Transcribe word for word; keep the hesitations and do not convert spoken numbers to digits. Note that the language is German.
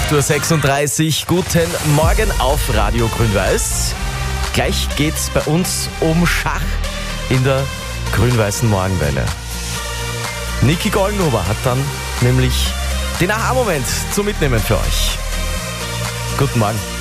acht Uhr sechsunddreißig. Guten Morgen auf Radio Grün-Weiß. Gleich geht's bei uns um Schach in der grün-weißen Morgenwelle. Niki Goldenhuber hat dann nämlich den Aha-Moment zum Mitnehmen für euch. Guten Morgen.